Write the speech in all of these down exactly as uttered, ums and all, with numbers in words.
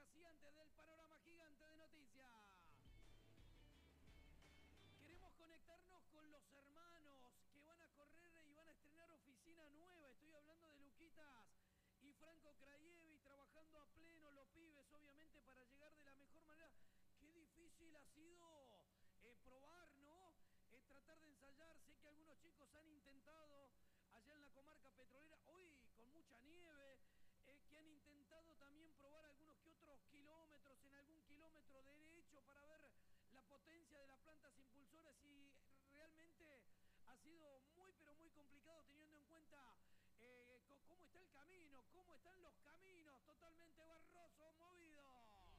franjas y antes del panorama gigante de noticias. Queremos conectarnos con los hermanos que van a correr y van a estrenar oficina nueva. Estoy hablando de Luquitas y Franco Kraievi trabajando a pleno, los pibes obviamente para llegar de la mejor manera. Qué difícil ha sido eh, probar, ¿no? Eh, tratar de ensayar. Sé que algunos chicos han intentado allá en la comarca petrolera, hoy con mucha nieve, eh, que han intentado también probar algunos que otros kilómetros, en algún kilómetro derecho para ver la potencia de las plantas impulsoras, y realmente ha sido muy pero muy complicado teniendo en cuenta eh, cómo está el camino, cómo están los caminos, totalmente barrosos, movidos.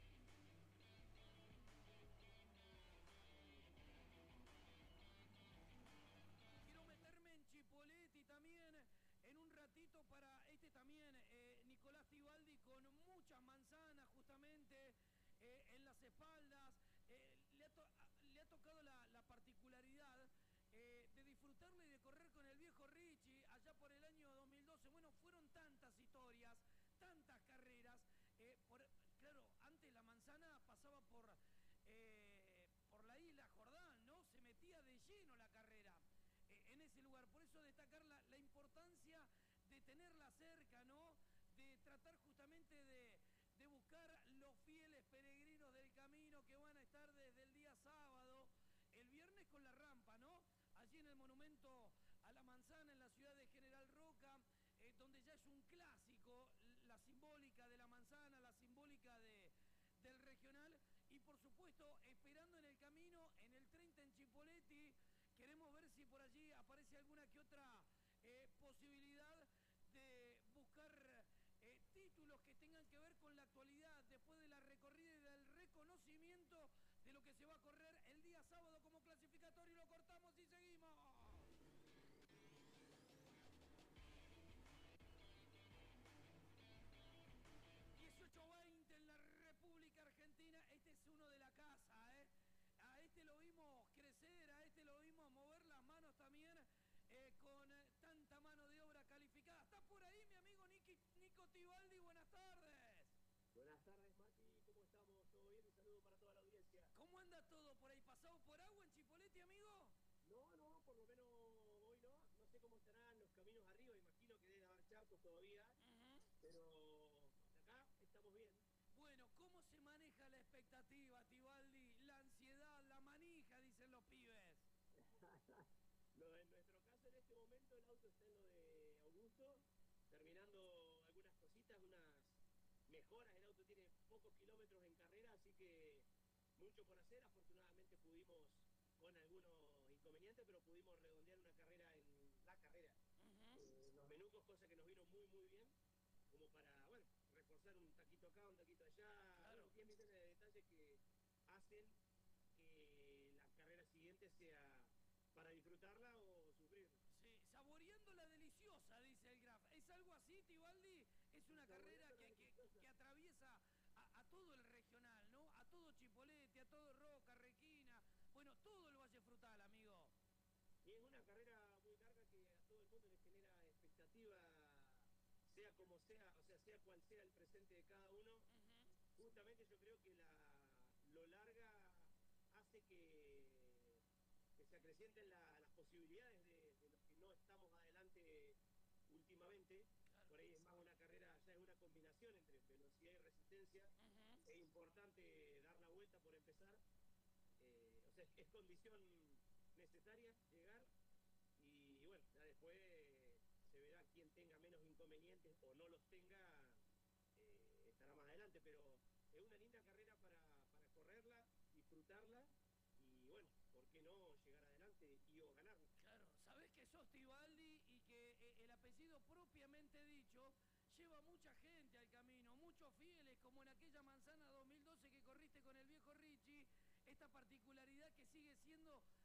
Quiero meterme en Chipoleti también en un ratito para este también, eh, Nicolás Tibaldi con muchas manzanas justamente eh, en las espaldas. Eh, le, ha to le ha tocado la, la particularidad eh, de disfrutarlo y de correr con el viejo Richie allá por el año dos mil doce. Bueno, fueron tantas historias, tantas carreras. Eh, por, claro, antes la manzana pasaba por, eh, por la isla Jordán, ¿no? Se metía de lleno la carrera en ese lugar. Por eso destacar la, la importancia de tenerla cerca, ¿no? De tratar justamente de, de buscar los fieles peregrinos del camino que van a estar desde el día sábado, el viernes con la rampa, ¿no? Allí en el monumento a la manzana en la ciudad de General Roca, eh, donde ya es un clásico la simbólica de la manzana, la simbólica de, del regional, y por supuesto esperando en el camino, en el treinta en Chipoleti. Queremos ver si por allí aparece alguna que otra eh, posibilidad de buscar eh, títulos que tengan que ver con la actualidad, después de la recorrida y del reconocimiento de lo que se va a correr el día sábado como clasificatorio. Lo cortamos y seguimos. dieciocho veinte en la República Argentina. Este es uno de la casa, ¿eh? A este lo vimos crecer, a este lo vimos mover las manos también, eh, con eh, tanta mano de obra calificada. ¿Está por ahí mi amigo Niki, Nico Tibaldi? Buenas tardes. Buenas tardes, Mati, ¿cómo estamos? ¿Todo bien? Un saludo para toda la audiencia. ¿Cómo anda todo por ahí? ¿Pasado por agua en Chipoleti, amigo? No, no, por lo menos hoy no. No sé cómo estarán los caminos arriba, imagino que deben haber charcos todavía, uh-huh. Pero acá estamos bien. Bueno, ¿cómo se maneja la expectativa, Tibaldi? La ansiedad, la manija, dicen los pibes. No, en nuestro caso, en este momento, el auto está en lo de Augusto, terminando algunas cositas, unas mejoras. El auto tiene pocos kilómetros en carrera, así que mucho por hacer. Afortunadamente pudimos, con algunos inconvenientes, pero pudimos redondear una carrera en la carrera. Uh-huh. eh, los menucos, cosa que nos vino muy, muy bien, como para, bueno, reforzar un taquito acá, un taquito allá, claro. diez millones de detalles que hacen que la carrera siguiente sea para disfrutarla o sufrir. Sí, saboreando la deliciosa, dice el Graf. ¿Es algo así, Tibaldi? Es una carrera que, que, que atraviesa a, a todo el regional, ¿no? A todo Chipoleti, a todo Roca, Requina, bueno, todo el Valle Frutal, amigo. Y es una carrera muy larga que a todo el mundo le genera expectativa, sea como sea, o sea, sea cual sea el presente de cada uno. Uh-huh. Justamente yo creo que la, lo larga hace que, que se acrecienten la, las posibilidades de, de los que no estamos adelante últimamente. Claro. Por ahí es más una carrera, ya es una combinación entre velocidad y resistencia. Uh-huh. Es importante dar la vuelta por empezar. Eh, o sea, es condición necesaria llegar, y bueno, ya después se verá quién tenga menos inconvenientes o no los tenga, eh, estará más adelante, pero es una linda carrera para, para correrla, disfrutarla y bueno, ¿por qué no llegar adelante y o ganarla? Claro, sabés que sos Tibaldi y que eh, el apellido propiamente dicho lleva mucha gente al camino, muchos fieles, como en aquella manzana dos mil doce que corriste con el viejo Richie, esta particularidad que sigue siendo